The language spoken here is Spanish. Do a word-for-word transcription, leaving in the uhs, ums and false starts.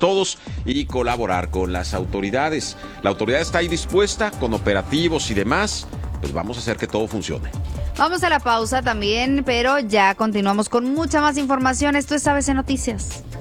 todos y colaborar con las autoridades. La autoridad está ahí dispuesta con operativos y demás, pues vamos a hacer que todo funcione. Vamos a la pausa también, pero ya continuamos con mucha más información. Esto es A B C Noticias.